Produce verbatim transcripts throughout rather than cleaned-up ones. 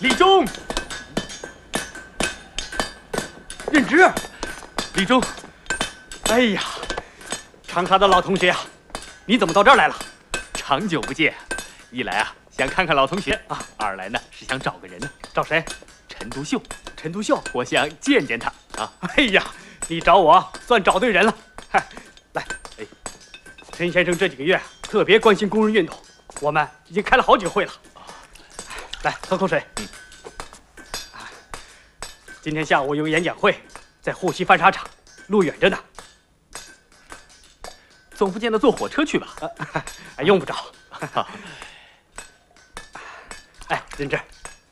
立中，任职，立中。哎呀，长卡的老同学啊，你怎么到这儿来了？长久不见，一来啊想看看老同学啊，二来呢是想找个人呢。找谁？陈独秀。陈独秀，我想见见他啊。哎呀，你找我算找对人了。嗨，来，哎，陈先生这几个月特别关心工人运动，我们已经开了好几个会了。来，喝口水。嗯。今天下午有个演讲会，在沪西翻砂厂，路远着呢。总不见得坐火车去吧？啊，用不着。哎，任志。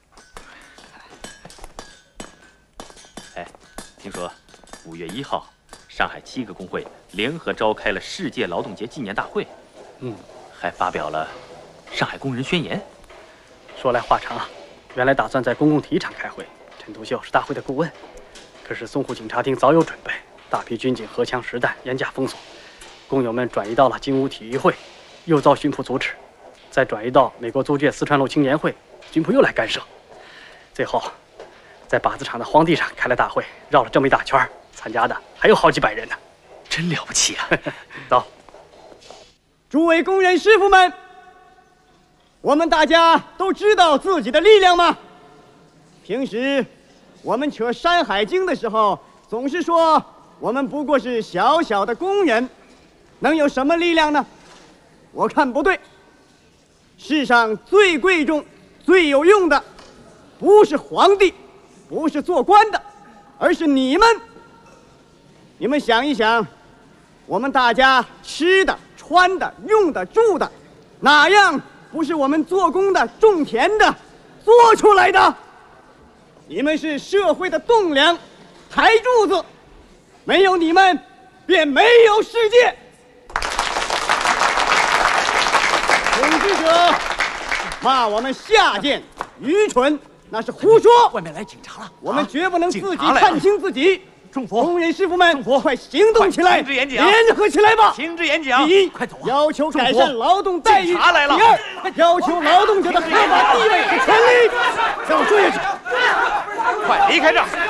哎，听说五月一号，上海七个工会联合召开了世界劳动节纪念大会， 嗯， 还发表了上海工人宣言。 说来话长啊，原来打算在公共体育场开会，陈独秀是大会的顾问，可是淞沪警察厅早有准备，大批军警荷枪实弹，严加封锁。工友们转移到了金屋体育会，又遭巡捕阻止，再转移到美国租界四川路青年会，军部又来干涉。最后，在靶子厂的荒地上开了大会，绕了这么一大圈，参加的还有好几百人呢， 真了不起啊！ 走， 诸位工人师傅们，我们大家都知道自己的力量吗？平时我们扯《山海经》的时候，总是说我们不过是小小的工人，能有什么力量呢？我看不对。世上最贵重、最有用的，不是皇帝，不是做官的，而是你们。你们想一想，我们大家吃的、穿的、用的、住的，哪样不是我们做工的、种田的做出来的？你们是社会的栋梁、台柱子，没有你们，便没有世界。统治者骂我们下贱、愚蠢，那是胡说。 外面来警察了， 我们绝不能自己看清自己。 众佛， 工人师傅们，快行动起来， 停止演讲， 联合起来吧！ 停止演讲！ 第一， 快走啊！ 要求改善劳动待遇； 警察来了。 第二，要求劳动者的合法地位和权利。让我说下去。 快离开这儿！